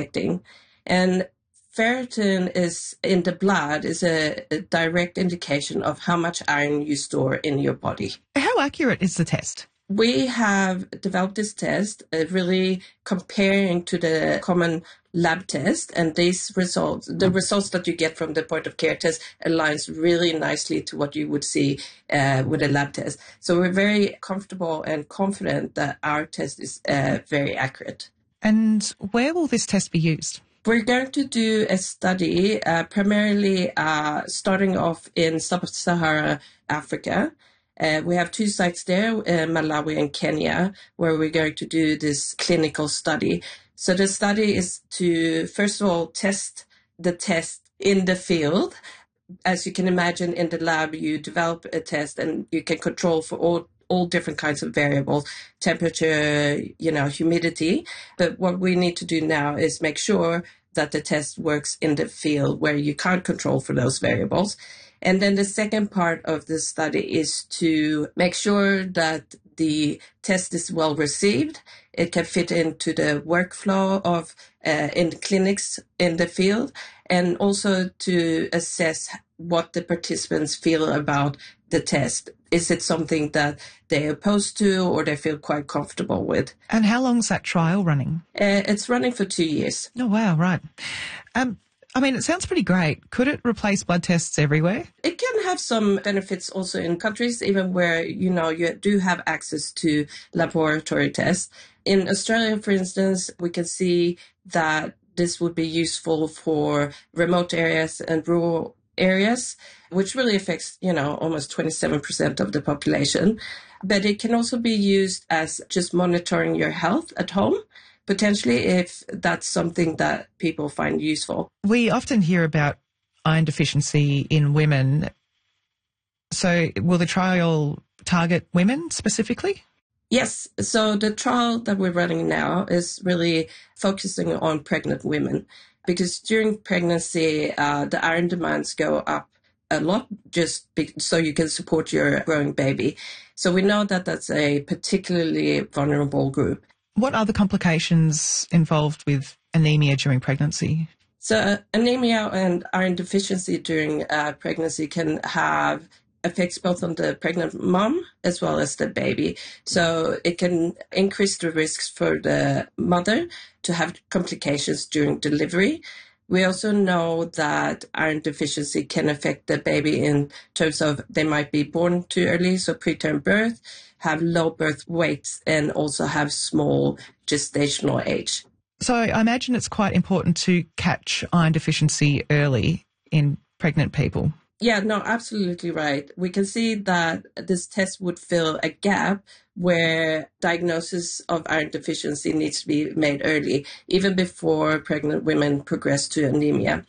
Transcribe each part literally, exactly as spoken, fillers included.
affecting. And ferritin is in the blood is a, a direct indication of how much iron you store in your body. How accurate is the test? We have developed this test uh, really comparing to the common lab test, and these results, the results that you get from the point of care test aligns really nicely to what you would see uh, with a lab test. So we're very comfortable and confident that our test is uh, very accurate. And where will this test be used? We're going to do a study uh, primarily uh, starting off in sub-Saharan Africa. Uh, we have two sites there, uh, Malawi and Kenya, where we're going to do this clinical study. So the study is to, first of all, test the test in the field. As you can imagine, in the lab, you develop a test and you can control for all all different kinds of variables, temperature, you know, humidity. But what we need to do now is make sure that the test works in the field where you can't control for those variables. And then the second part of the study is to make sure that the test is well received. It can fit into the workflow of uh, in clinics in the field, and also to assess what the participants feel about the test. Is it something that they're opposed to or they feel quite comfortable with? And how long's that trial running? Uh, it's running for two years. Oh, wow, right. Um, I mean, it sounds pretty great. Could it replace blood tests everywhere? It can have some benefits also in countries, even where, you know, you do have access to laboratory tests. In Australia, for instance, we can see that this would be useful for remote areas and rural areas, which really affects, you know, almost twenty-seven percent of the population. But it can also be used as just monitoring your health at home, potentially, if that's something that people find useful. We often hear about iron deficiency in women. So will the trial target women specifically? Yes. So the trial that we're running now is really focusing on pregnant women, because during pregnancy, uh, the iron demands go up a lot just be- so you can support your growing baby. So we know that that's a particularly vulnerable group. What are the complications involved with anemia during pregnancy? So uh, anemia and iron deficiency during uh, pregnancy can have effects both on the pregnant mom as well as the baby. So it can increase the risks for the mother to have complications during delivery. We also know that iron deficiency can affect the baby in terms of they might be born too early, so preterm birth, have low birth weights, and also have small gestational age. So I imagine it's quite important to catch iron deficiency early in pregnant people. Yeah, no, absolutely right. We can see that this test would fill a gap where diagnosis of iron deficiency needs to be made early, even before pregnant women progress to anemia.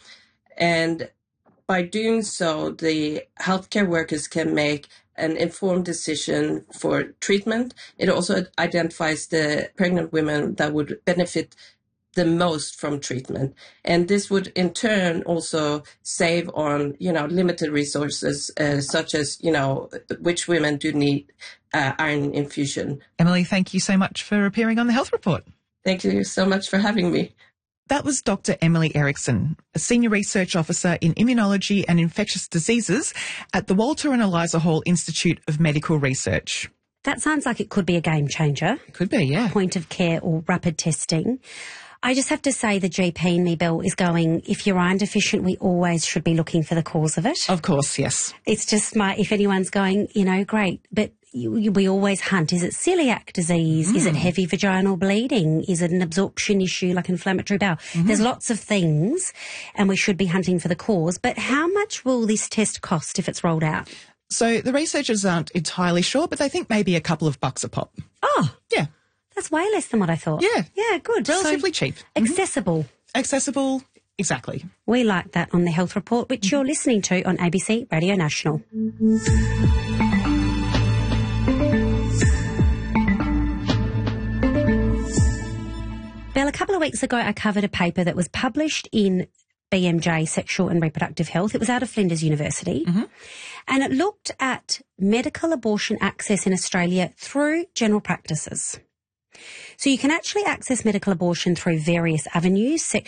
And by doing so, the healthcare workers can make an informed decision for treatment. It also identifies the pregnant women that would benefit the most from treatment. And this would in turn also save on, you know, limited resources, uh, such as, you know, which women do need uh, iron infusion. Emily, thank you so much for appearing on the Health Report. Thank you so much for having me. That was Doctor Emily Erickson, a Senior Research Officer in Immunology and Infectious Diseases at the Walter and Eliza Hall Institute of Medical Research. That sounds like it could be a game changer. It could be, yeah. Point of care or rapid testing. I just have to say the G P in me, Bill, is going, if you're iron deficient, we always should be looking for the cause of it. Of course, yes. It's just my, if anyone's going, you know, great, but you, you, we always hunt. Is it celiac disease? Mm. Is it heavy vaginal bleeding? Is it an absorption issue like inflammatory bowel? Mm-hmm. There's lots of things, and we should be hunting for the cause. But how much will this test cost if it's rolled out? So the researchers aren't entirely sure, but they think maybe a couple of bucks a pop. Oh. Yeah. That's way less than what I thought. Yeah. Yeah, good. Relatively so cheap. Accessible. Mm-hmm. Accessible, exactly. We like that on the Health Report, which mm-hmm. you're listening to on A B C Radio National. Well, a couple of weeks ago I covered a paper that was published in B M J, Sexual and Reproductive Health. It was out of Flinders University. Mm-hmm. And it looked at medical abortion access in Australia through general practices. So you can actually access medical abortion through various avenues, sexual